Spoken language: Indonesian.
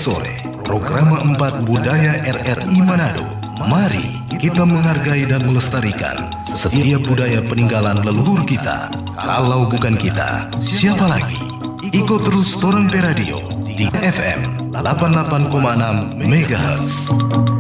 sore, Program 4 Budaya RRI Manado. Mari kita menghargai dan melestarikan setiap budaya peninggalan leluhur kita. Kalau bukan kita, siapa lagi? Ikut terus Torang Pe Radio di FM 88,6 MHz.